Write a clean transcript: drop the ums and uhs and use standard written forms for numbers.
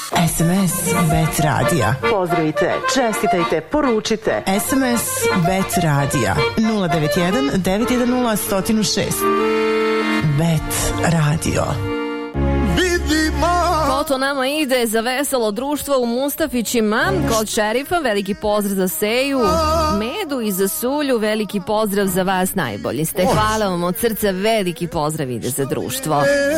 SMS Bet radija. Pozdravite, čestitajte, poručite. SMS Bet radija 091 910 106. Bet radio. Ko to nama ide za veselo društvo u Mustafićima kod šerifa, veliki pozdrav za Seju, Medu i za Sulju, veliki pozdrav za vas, najbolji ste. Hvala vam od srca, veliki pozdrav ide za društvo.